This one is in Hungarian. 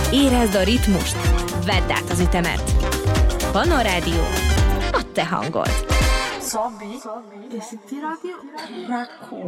Érezd a ritmust, vedd át az ütemet. Pannon Rádió, a te hangod. Szabi, és itt Radio Rakó.